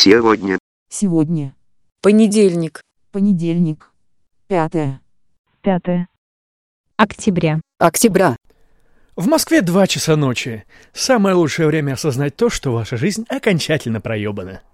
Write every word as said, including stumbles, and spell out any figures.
Сегодня. Сегодня. Понедельник. Понедельник. Пятое. Пятое. Октября. Октября. В Москве два часа ночи. Самое лучшее время осознать то, что ваша жизнь окончательно проебана.